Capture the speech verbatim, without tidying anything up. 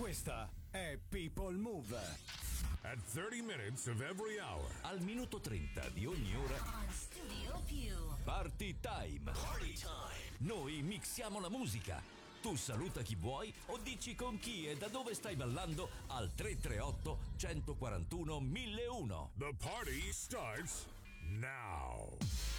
Questa è People Move. At thirty minutes of every hour. Al minuto trenta di ogni ora. On Studio Più. Party time. Party time. Noi mixiamo la musica. Tu saluta chi vuoi o dici con chi e da dove stai ballando al tre tre otto, uno quattro uno, mille uno. The party starts now.